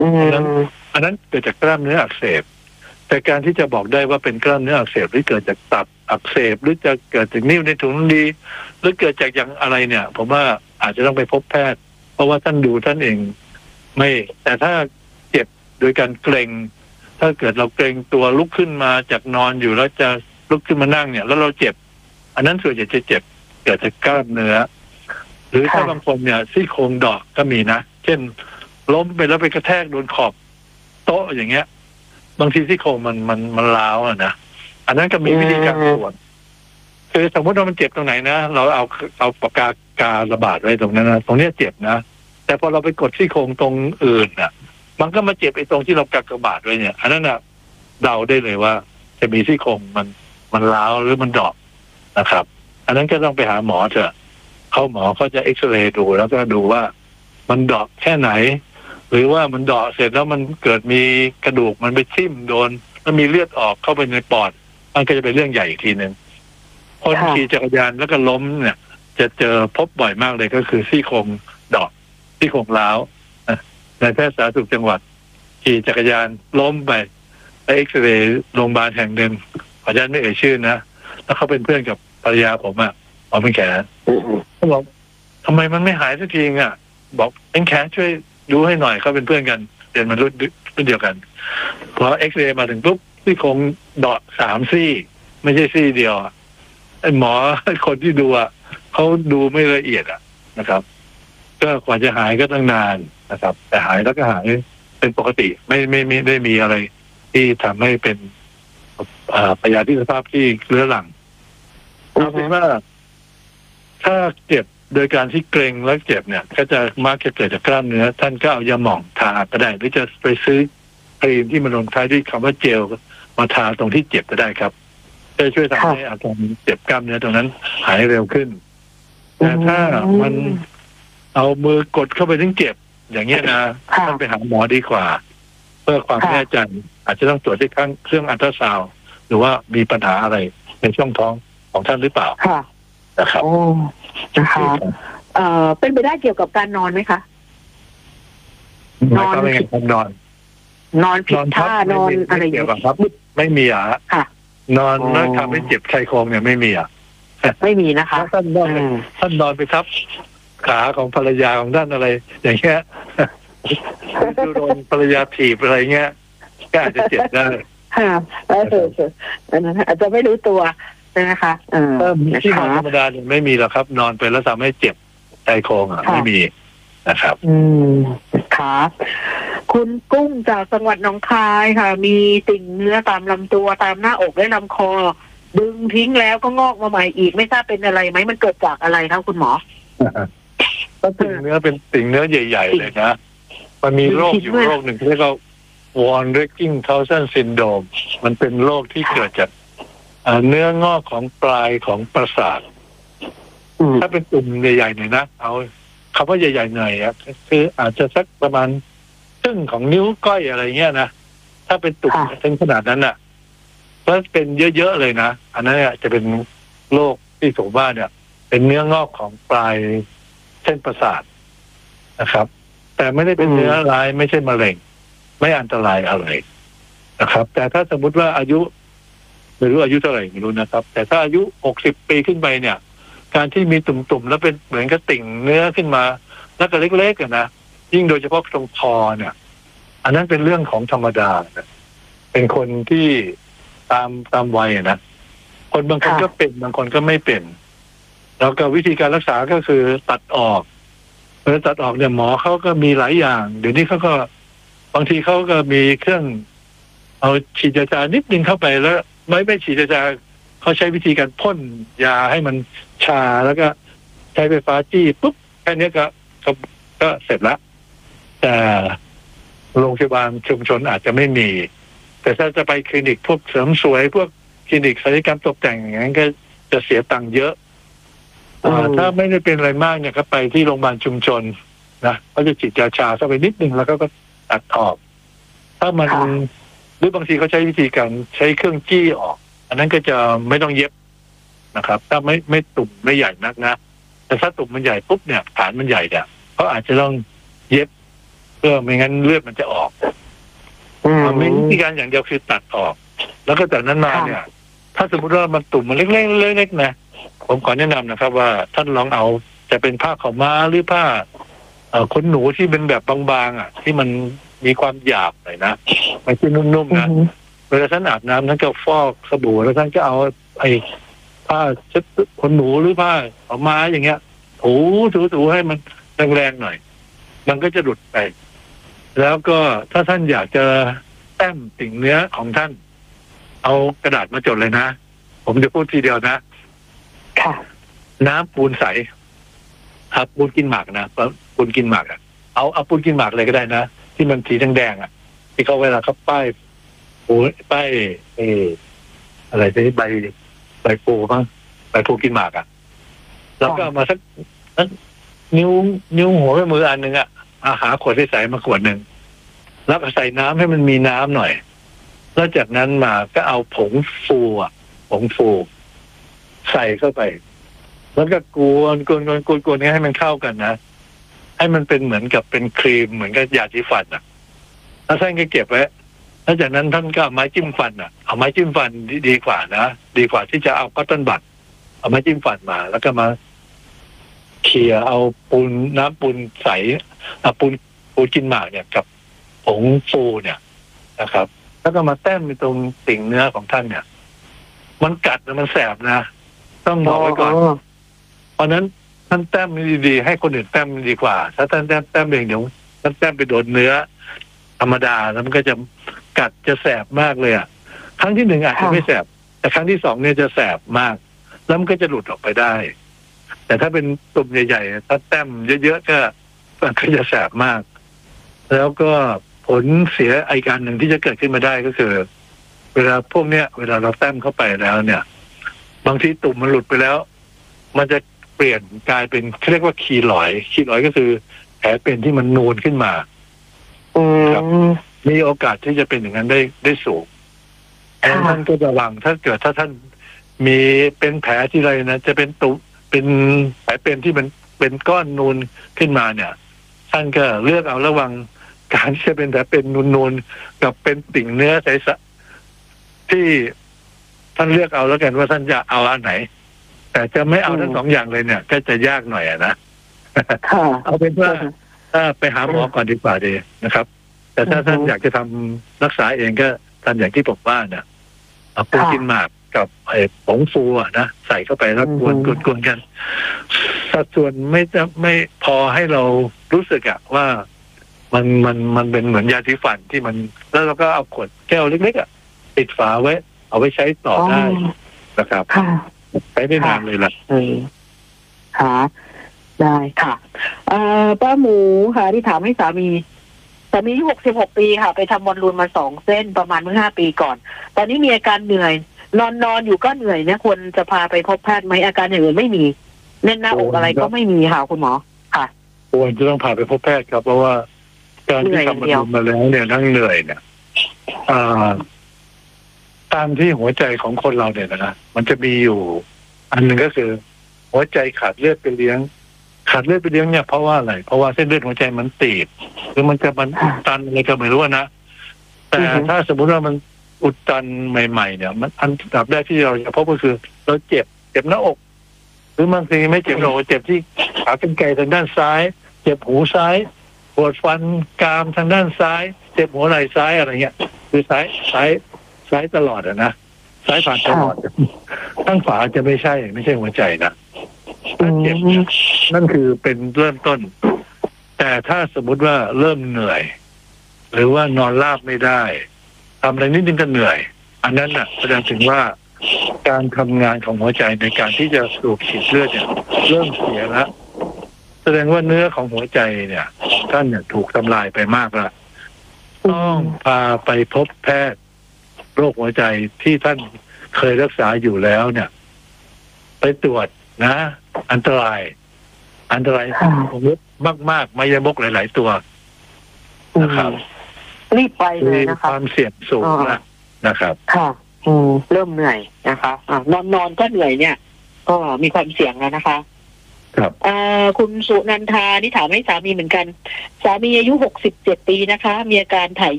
อันนั้นเกิดจากกล้ามเนื้ออักเสบแต่การที่จะบอกได้ว่าเป็นกล้ามเนื้ออักเสบหรือเกิดจากตับอักเสบหรือจะเกิดจากนิ่วในถุงน้ำดีหรือเกิดจากอย่างอะไรเนี่ยผมว่าอาจจะต้องไปพบแพทย์เพราะว่าท่านดูท่านเองไม่แต่ถ้าเจ็บโดยการเกร็งถ้าเกิดเราเกร็งตัวลุกขึ้นมาจากนอนอยู่แล้วจะลุกขึ้นมานั่งเนี่ยแล้วเราเจ็บอันนั้นส่วนใหญ่จะเจ็บเกิดจากกล้ามเนื้อหรือถ้าบางคนเนี่ยซี่โครงดอกก็มีนะเช่นล้มไปแล้วไปกระแทกโดนขอบโต๊ะอย่างเงี้ยบางทีซี่โครงมันร้าวนะอันนั้นก็มีวิธีการตรวจคือสมมติว่ามันเจ็บตรงไหนนะเราเอาปากการะบาดไว้ตรงนั้นนะตรงนี้เจ็บนะแต่พอเราไปกดซี่โครงตรงอื่นน่ะมันก็มาเจ็บไอ้ตรงที่เรากากบาดไว้เนี่ยอันนั้นน่ะเดาได้เลยว่าจะมีซี่โครงมันร้าวหรือมันดอกนะครับอันนั้นก็ต้องไปหาหมอเถอะหมอเขาจะเอ็กซเรย์ดูแล้วก็ดูว่ามันดอกแค่ไหนหรือว่ามันเดาะเสร็จแล้วมันเกิดมีกระดูกมันไปทิ่มโดนแล้วมีเลือดออกเข้าไปในปอดมันก็จะเป็นเรื่องใหญ่อีกทีนึงคนขี่จักรยานแล้วก็ล้มเนี่ยจะเจอพบบ่อยมากเลยก็คือซี่โครงดอกซี่โครงร้าวในแพทย์สาธารณสุขจังหวัดขี่จักรยานล้มไปเอ็กซเรย์โรงพยาบาลแห่งหนึ่งขออนุญาตไม่เอ่ยชื่อนะแล้วเขาเป็นเพื่อนกับภรรยาผมหมอเป็นแขนเขาบอกทำไมมันไม่หายสักทีบอกเป็นแขนช่วยดูให้หน่อยเขาเป็นเพื่อนกันเรียนมารุ่นเดียวกันพอเอ็กซเรย์มาถึงปุ๊บซี่โครงเดาะ3 ซี่ไม่ใช่ซี่เดียวไอ้หมอคนที่ดูเขาดูไม่ละเอียดนะครับก็กว่าจะหายก็ตั้งนานนะครับแต่หายแล้วก็หายเป็นปกติไม่ได้มีอะไรที่ทำให้เป็นพยาธิสภาพที่เรื้อรังเอาเป็นว่าถ้าเจ็บโดยการที่เกร็งแล้วเจ็บเนี่ยก็จะมักจะเกิดจากกล้ามเนื้อท่านก็เอายาหม่องทาก็ได้หรือจะไปซื้อครีมที่มันลงท้ายด้วยคำว่าเจลมาทาตรงที่เจ็บก็ได้ครับจะช่วยทำให้อาการเจ็บกล้ามเนื้อตรงนั้นหายเร็วขึ้นแต่ถ้ามันเอามือกดเข้าไปถึงเจ็บอย่างเงี้ยนะท่านไปหาหมอดีกว่าเพื่อความแน่ใจอาจจะต้องตรวจด้วยเครื่องอัลตราซาวด์หรือว่ามีปัญหาอะไรในช่องท้องของท่านหรือเปล่านะครับนะคะเป็นไปได้เกี่ยวกับการนอนไหมคะนอนไม่ผิดท่านอนอะไรอย่างเงี้ยครับไม่มีนอนแล้วทำให้เจ็บชายโครงเนี่ยไม่มีไม่มีนะคะท่านนอนไปทับขาของภรรยาของท่านอะไรอย่างเงี้ยโดนภรรยาถีบอะไรเงี้ยก็อาจจะเจ็บได้อันนั้นอาจจะไม่รู้ตัวนะคะที่นอนธรรมดาเนี่ยไม่มีหรอกครับนอนไปแล้วทำให้เจ็บชายโครงไม่มีนะครับค่ะคุณกุ้งจากจังหวัดหนองคายค่ะมีติ่งเนื้อตามลำตัวตามหน้าอกและลำคอดึงทิ้งแล้วก็งอกมาใหม่อีกไม่ทราบเป็นอะไรไหมมันเกิดจากอะไรครับคุณหมอก็ติ่งเนื้อเป็นติ่งเนื้อใหญ่ๆเลยนะมันมีโรคอยู่โรคหนึ่งที่เรียกว่าวอนเรกกิ้งเทาเซนซินโดรมมันเป็นโรคที่เกิดจากเนื้องอกของปลายของประสาทถ้าเป็นตุ่มใหญ่ๆหน่อยนะเอาคำว่าใหญ่ๆหน่อยคืออาจจะสักประมาณครึ่งของนิ้วก้อยอะไรเงี้ยนะถ้าเป็นตุ่มถึงขนาดนั้นถ้าเป็นเยอะๆเลยนะอันนั้นจะเป็นโรคที่ผมว่าเนี่ยเป็นเนื้องอกของปลายเส้นประสาทนะครับแต่ไม่ได้เป็นเนื้อร้ายไม่ใช่มะเร็งไม่อันตรายอะไรนะครับแต่ถ้าสมมุติว่าอายุไม่รู้อายุเท่าไหร่ไม่รู้นะครับแต่ถ้าอายุ60 ปีขึ้นไปเนี่ยการที่มีตุ่มๆแล้วเป็นเหมือนกับติ่งเนื้อขึ้นมาแล้วก็เล็กๆนะยิ่งโดยเฉพาะตรงคอเนี่ยอันนั้นเป็นเรื่องของธรรมดาเป็นคนที่ตามวัยนะคนบางคนก็เป็นบางคนก็ไม่เป็นแล้วก็วิธีการรักษาก็คือตัดออกเมื่อตัดออกเนี่ยหมอเขาก็มีหลายอย่างเดี๋ยวนี้เขาก็บางทีเขาก็มีเครื่องเอาฉีดยานิดนึงเข้าไปแล้วไม่ฉีดยาเขาใช้วิธีการพ่นยาให้มันชาแล้วก็ใช้ไฟฟ้าจี้ปุ๊บแค่นี้ก็เสร็จละแต่โรงพยาบาลชุมชนอาจจะไม่มีแต่ถ้าจะไปคลินิกพวกเสริมสวยพวกคลินิกศัลยกรรมตกแต่งอย่างนั้นก็จะเสียตังค์เยอะถ้าไม่ได้เป็นอะไรมากเนี่ยก็ไปที่โรงพยาบาลชุมชนนะเขาจะฉีดยาชาเข้าไปนิดนึงแล้วก็ตัดออกถ้ามันหรือบางทีเขาใช้วิธีการใช้เครื่องจี้ออกอันนั้นก็จะไม่ต้องเย็บนะครับถ้าไม่ตุ่มไม่ใหญ่นักนะแต่ถ้าตุ่มมันใหญ่ปุ๊บเนี่ยฐานมันใหญ่เนี่ยเขาอาจจะต้องเย็บเพื่อไม่งั้นเลือดมันจะออกมีวิธีการอย่างเดียวคือตัดออก แล้วก็จากนั้นมาเนี่ย ถ้าสมมติว่ามันตุ่มมันเล็กๆนะผมขอแนะนำนะครับว่าท่านลองเอาจะเป็นผ้าขาวม้าหรือผ้าขนหนูที่เป็นแบบบางๆที่มันมีความหยาบหน่อยนะไม่ใช่นุ่มๆนะเวลาท่านอาบน้ำท่านก็ฟอกสบู่แล้วท่านก็เอาไอ้ผ้าเช็ดขนหนูหรือผ้าขาวม้าอย่างเงี้ยถูให้มันแรงๆหน่อยมันก็จะหลุดไปแล้วก็ถ้าท่านอยากจะแต้มติ่งเนื้อของท่านเอากระดาษมาจดเลยนะผมจะพูดทีเดียวนะค่ะน้ำปูนใสครับปูนกินหมากนะปูนกินหมากเอาปูนกินหมากเลยก็ได้นะที่มันสีแดงๆที่เขาเวลาเขาป้ายอะไรที่ใบปูบ้างใบปูกินหมากแล้วก็มาสักนิ้วหัวแม่มืออันหนึ่งหาขวดใสมาขวดหนึ่งแล้วก็ใส่น้ำให้มันมีน้ำหน่อยแล้วจากนั้นมาก็เอาผงฟูใส่เข้าไปแล้วก็กวนให้มันเข้ากันนะให้มันเป็นเหมือนกับเป็นครีมเหมือนกับยาสีฟันแล้วท่านก็เก็บไว้แล้วจากนั้นท่านก็เอาไม้จิ้มฟันเอาไม้จิ้มฟันดีกว่านะดีกว่าที่จะเอาคอตตอนบัดเอาไม้จิ้มฟันมาแล้วก็มาเขี่ยเอาน้ำปูนใสปูนกินหมากเนี่ยกับผงฟูเนี่ยนะครับแล้วก็มาแต้มในตรงติ่งเนื้อของท่านเนี่ยมันกัดมันแสบนะต้องบอกไว้ก่อนเพราะนั้นท่านแต้มดีๆให้คนอื่นแต้มดีกว่าถ้าท่านแต้มเองเดี๋ยวท่านแต้มไปโดนเนื้อธรรมดาแล้วมันก็จะกัดจะแสบมากเลยครั้งที่หนึ่งอาจจะไม่แสบแต่ครั้งที่สองเนี่ยจะแสบมากแล้วมันก็จะหลุดออกไปได้แต่ถ้าเป็นตุ่มใหญ่ๆถ้าแต้มเยอะๆก็มันก็จะแสบมากแล้วก็ผลเสียอีกการหนึ่งที่จะเกิดขึ้นมาได้ก็คือเวลาพวกเนี้ยเวลาเราแต้มเข้าไปแล้วเนี่ยบางทีตุ่มมันหลุดไปแล้วมันจะเปลี่ยนกลายเป็นเรียกว่าคีลอยด์ก็คือแผลเป็นที่มันนูนขึ้นมาครับมีโอกาสที่จะเป็นอย่างนั้นได้สูงท่านก็ระวังถ้าท่านมีเป็นแผลที่ไรนะจะเป็นตุ่มเป็นแผลเป็นที่มันเป็นก้อนนูนขึ้นมาเนี่ยท่านก็เลือกเอาระวังการที่จะเป็นแผลเป็นนูนๆกับเป็นติ่งเนื้อใสๆที่ท่านเลือกเอาแล้วกันว่าท่านจะเอาอันไหนแต่จะไม่เอาทั้งสองอย่างเลยเนี่ยก็จะยากหน่อยนะเอาเป็นว่าถ้าไปหาหมอก่อนดีกว่าดีนะครับแต่ถ้าท่านอยากจะทำรักษาเองก็ทำอย่างที่ผมว่าเนี่ยเอาปูนกินหมากกับผงฟูนะใส่เข้าไปแล้วกวนกันสัดส่วนไม่พอให้เรารู้สึกว่ามันเป็นเหมือนยาสีฟันที่มันแล้วเราก็เอาขวดแก้วเล็กๆปิดฝาไว้เอาไว้ใช้ต่อได้นะครับใช้ได้นานเลยล่ะค่ะได้ค่ะป้าหมูค่ะที่ถามให้สามี66 ปีค่ะไปทำบอลลูนมา2 เส้นประมาณเมื่อ5 ปีก่อนตอนนี้มีอาการเหนื่อยนอนอยู่ก็เหนื่อยเนี่ยควรจะพาไปพบแพทย์ไหมอาการอย่างอื่นไม่มีแน่นหน้าอกอะไรก็ไม่มีค่ะคุณหมอค่ะควรจะต้องพาไปพบแพทย์ครับเพราะว่าการที่ทำบอลลูนมาแล้วเนี่ยนั่งเหนื่อยเนี่ยตามที่หัวใจของคนเราเนี่ยนะมันจะมีอยู่อันหนึ่งก็คือหัวใจขาดเลือดไปเลี้ยงเนี่ยเพราะว่าอะไรเพราะว่าเส้นเลือดหัวใจมันตีบหรือมันจะมันอุดตันอะไรก็ไม่รู้นะแต่ถ้าสมมุติว่ามันอุดตันใหม่ๆเนี่ยมันอันดับแรกที่เราจะพบก็คือเราเจ็บหน้าอกหรือบางทีไม่เจ็บหรอกเจ็บที่ขากรรไกรทางด้านซ้ายเจ็บหูซ้ายปวดฟันกรามทางด้านซ้ายเจ็บหัวไหล่ซ้ายอะไรเงี้ยคือซ้ายตลอดนะซ้ายผ่านตลอดข้างขวาจะไม่ใช่หัวใจนะถ้าเจ็บนั่นคือเป็นเริ่มต้นแต่ถ้าสมมุติว่าเริ่มเหนื่อยหรือว่านอนราบไม่ได้ทำอะไรนิดนึงก็เหนื่อยอันนั้นน่ะแสดงถึงว่าการทำงานของหัวใจในการที่จะสูบฉีดเลือดเนี่ยเริ่มเสียแล้วแสดงว่าเนื้อของหัวใจเนี่ยท่านเนี่ยถูกทำลายไปมากแล้วต้องพาไปพบแพทย์โรคหัวใจที่ท่านเคยรักษาอยู่แล้วเนี่ยไปตรวจนะอันตรายผมว่า มากๆไม่ยมกหลายๆตัวนะครับรีบไปเลยนะคะความเสี่ยงสูงนะครับค่ะเริ่มเหนื่อยนะคะนอนก็เหนื่อยเนี่ยก็มีความเสี่ยงแล้วนะคะครับคุณสุนันทานี่ถามให้สามีเหมือนกันสามีอายุ67 ปีนะคะมีอาการถ่าย